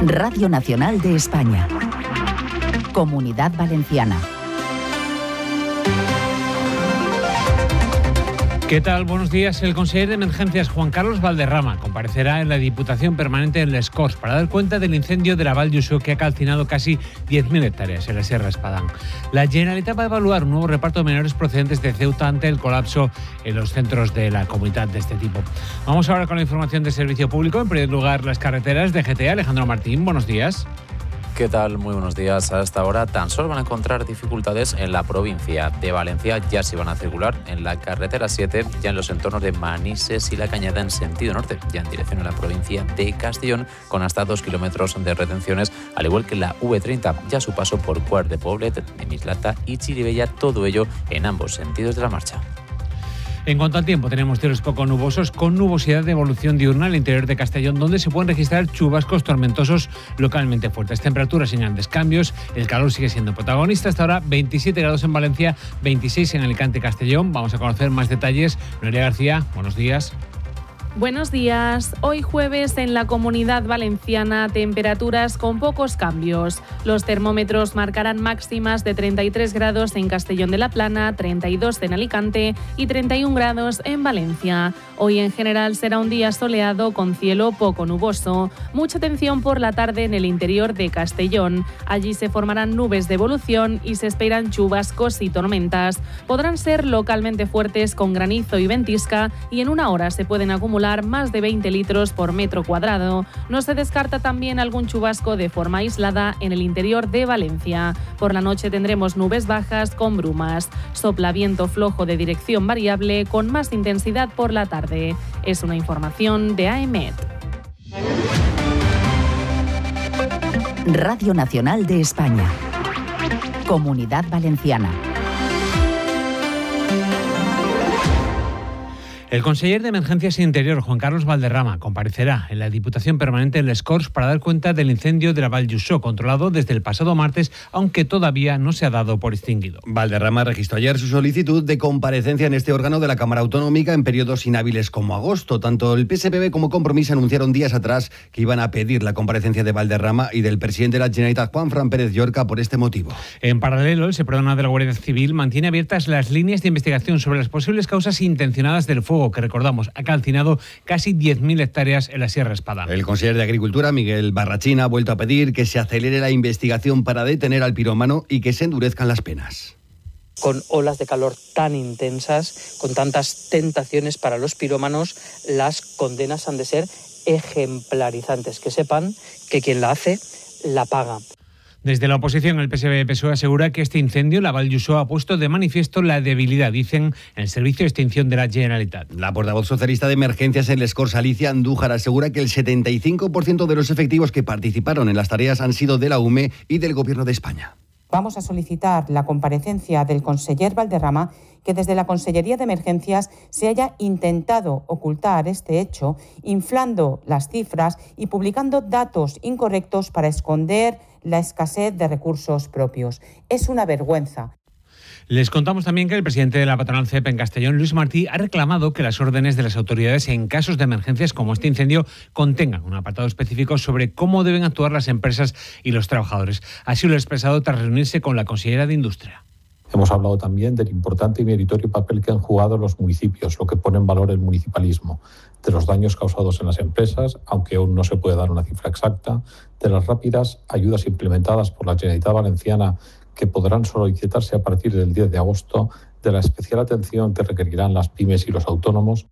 Radio Nacional de España. Comunidad Valenciana. ¿Qué tal? Buenos días. El conseller de Emergencias, Juan Carlos Valderrama, comparecerá en la Diputación Permanente en Les Corts para dar cuenta del incendio de la Vall d'Uixó que ha calcinado casi 10.000 hectáreas en la Sierra Espadán. La Generalitat va a evaluar un nuevo reparto de menores procedentes de Ceuta ante el colapso en los centros de la comunidad de este tipo. Vamos ahora con la información de servicio público. En primer lugar, las carreteras de GTA. Alejandro Martín, buenos días. ¿Qué tal? Muy buenos días. Hasta ahora tan solo van a encontrar dificultades en la provincia de Valencia. Ya se van a circular en la carretera 7, ya en los entornos de Manises y La Cañada en sentido norte, ya en dirección a la provincia de Castellón, con hasta 2 kilómetros de retenciones, al igual que la V30, ya su paso por Quart de Poblet, de Mislata y Chirivella, todo ello en ambos sentidos de la marcha. En cuanto al tiempo, tenemos cielos poco nubosos con nubosidad de evolución diurna al interior de Castellón, donde se pueden registrar chubascos tormentosos localmente fuertes. Temperaturas sin grandes cambios, el calor sigue siendo protagonista. Hasta ahora 27 grados en Valencia, 26 en Alicante y Castellón. Vamos a conocer más detalles. Noelia García, buenos días. Buenos días. Hoy jueves en la Comunidad Valenciana, temperaturas con pocos cambios. Los termómetros marcarán máximas de 33 grados en Castellón de la Plana, 32 en Alicante y 31 grados en Valencia. Hoy en general será un día soleado con cielo poco nuboso. Mucha atención por la tarde en el interior de Castellón. Allí se formarán nubes de evolución y se esperan chubascos y tormentas. Podrán ser localmente fuertes con granizo y ventisca y en una hora se pueden acumular más de 20 litros por metro cuadrado. No se descarta también algún chubasco de forma aislada en el interior de Valencia. Por la noche tendremos nubes bajas con brumas. Sopla viento flojo de dirección variable con más intensidad por la tarde. Es una información de AEMET. Radio Nacional de España. Comunidad Valenciana. El conseller de Emergencias e Interior, Juan Carlos Valderrama, comparecerá en la Diputación Permanente en Les Corts para dar cuenta del incendio de la Vall d'Uixó, controlado desde el pasado martes, aunque todavía no se ha dado por extinguido. Valderrama registró ayer su solicitud de comparecencia en este órgano de la Cámara Autonómica en periodos inhábiles como agosto. Tanto el PSPB como Compromís anunciaron días atrás que iban a pedir la comparecencia de Valderrama y del presidente de la Generalitat, Juanfran Pérez Llorca, por este motivo. En paralelo, el Seprona de la Guardia Civil mantiene abiertas las líneas de investigación sobre las posibles causas intencionadas del fuego que, recordamos, ha calcinado casi 10.000 hectáreas en la Sierra Espadán. El conseller de Agricultura, Miguel Barrachín, ha vuelto a pedir que se acelere la investigación para detener al pirómano y que se endurezcan las penas. Con olas de calor tan intensas, con tantas tentaciones para los pirómanos, las condenas han de ser ejemplarizantes. Que sepan que quien la hace, la paga. Desde la oposición, el PSB-PSOE asegura que este incendio en la Vall d'Uixó ha puesto de manifiesto la debilidad, dicen, en el servicio de extinción de la Generalitat. La portavoz socialista de Emergencias en Les Corts, Alicia Andújar, asegura que el 75% de los efectivos que participaron en las tareas han sido de la UME y del Gobierno de España. Vamos a solicitar la comparecencia del conseller Valderrama, que desde la Consellería de Emergencias se haya intentado ocultar este hecho, inflando las cifras y publicando datos incorrectos para esconder la escasez de recursos propios. Es una vergüenza. Les contamos también que el presidente de la patronal CEP en Castellón, Luis Martí, ha reclamado que las órdenes de las autoridades en casos de emergencias como este incendio contengan un apartado específico sobre cómo deben actuar las empresas y los trabajadores. Así lo ha expresado tras reunirse con la consellera de Industria. Hemos hablado también del importante y meritorio papel que han jugado los municipios, lo que pone en valor el municipalismo, de los daños causados en las empresas, aunque aún no se puede dar una cifra exacta, de las rápidas ayudas implementadas por la Generalitat Valenciana que podrán solicitarse a partir del 10 de agosto, de la especial atención que requerirán las pymes y los autónomos.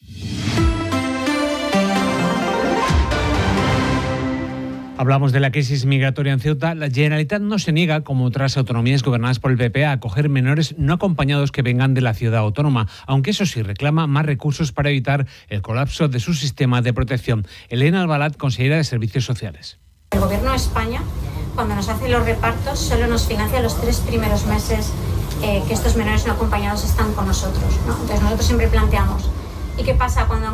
Hablamos de la crisis migratoria en Ceuta. La Generalitat no se niega, como otras autonomías gobernadas por el PP, a acoger menores no acompañados que vengan de la ciudad autónoma, aunque eso sí reclama más recursos para evitar el colapso de su sistema de protección. Elena Albalat, consejera de Servicios Sociales. El Gobierno de España, cuando nos hace los repartos, solo nos financia los 3 primeros meses que estos menores no acompañados están con nosotros, ¿no? Entonces nosotros siempre planteamos, ¿y qué pasa cuando